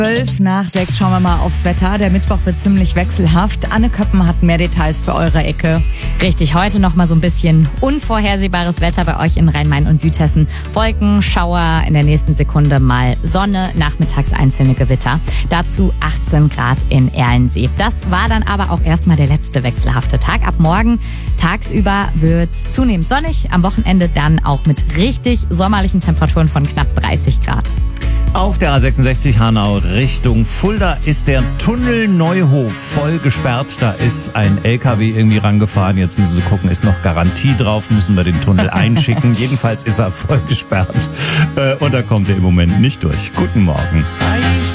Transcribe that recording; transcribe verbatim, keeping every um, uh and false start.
Zwölf nach sechs schauen wir mal aufs Wetter. Der Mittwoch wird ziemlich wechselhaft. Anne Köppen hat mehr Details für eure Ecke. Richtig, heute noch mal so ein bisschen unvorhersehbares Wetter bei euch in Rhein-Main und Südhessen. Wolken, Schauer, in der nächsten Sekunde mal Sonne, nachmittags einzelne Gewitter. Dazu achtzehn Grad in Erlensee. Das war dann aber auch erstmal der letzte wechselhafte Tag. Ab morgen tagsüber wird's zunehmend sonnig, am Wochenende dann auch mit richtig sommerlichen Temperaturen von knapp dreißig Grad. Auf der A sechsundsechzig Hanau Richtung Fulda ist der Tunnel Neuhof voll gesperrt. Da ist ein L K W irgendwie rangefahren. Jetzt müssen sie gucken, ist noch Garantie drauf, müssen wir den Tunnel einschicken. Jedenfalls ist er voll gesperrt. Und da kommt er im Moment nicht durch. Guten Morgen.